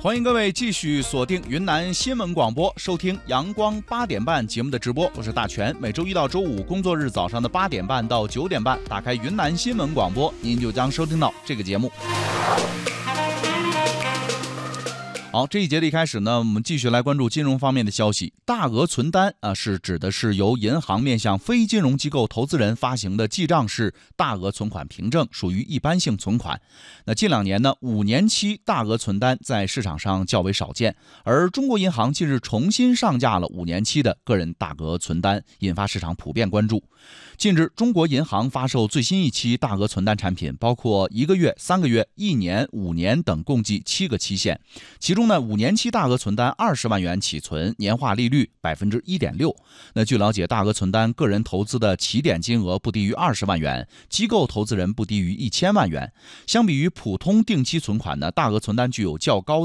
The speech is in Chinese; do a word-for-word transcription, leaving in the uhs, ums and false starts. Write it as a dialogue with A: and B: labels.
A: 欢迎各位继续锁定云南新闻广播，收听阳光八点半节目的直播，我是大全。每周一到周五工作日早上的八点半到九点半，打开云南新闻广播，您就将收听到这个节目。好，这一节的一开始呢，我们继续来关注金融方面的消息。大额存单啊，是指的是由银行面向非金融机构投资人发行的记账式大额存款凭证，属于一般性存款。那近两年呢，五年期大额存单在市场上较为少见，而中国银行近日重新上架了五年期的个人大额存单，引发市场普遍关注。近日，中国银行发售最新一期大额存单产品，包括一个月、三个月、一年、五年等共计七个期限，其中呢，五年期大额存单二十万元起存，年化利率百分之一点六。那据了解，大额存单个人投资的起点金额不低于二十万元，机构投资人不低于一千万元。相比于普通定期存款呢，大额存单具有较高